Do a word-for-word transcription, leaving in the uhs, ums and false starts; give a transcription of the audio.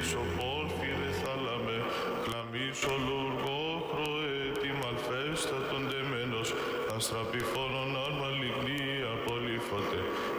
εξωπόρφη δε θάλαμε, κλαμίσω λουργό χροε, τη μαλφέστα των δεμένος, αστραπηφόρων άρμα λιγνή απολύφωτε,